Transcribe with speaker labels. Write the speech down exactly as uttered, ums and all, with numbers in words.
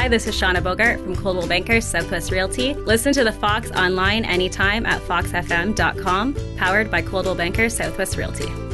Speaker 1: Hi, this is Shauna Bogart from Coldwell Banker Southwest Realty. Listen to The Fox online anytime at fox f m dot com, powered by Coldwell Banker Southwest Realty.